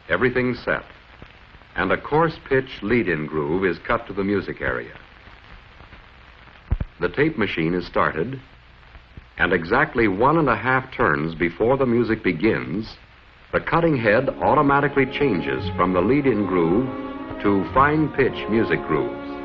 Everything's set, and a coarse pitch lead-in groove is cut to the music area. The tape machine is started, and exactly 1.5 turns before the music begins, the cutting head automatically changes from the lead-in groove to fine pitch music grooves.